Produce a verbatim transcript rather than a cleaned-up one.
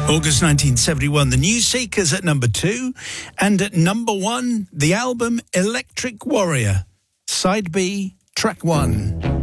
August nineteen seventy-one, The New Seekers at number two. And at number one, the album Electric Warrior, Side B, Track one.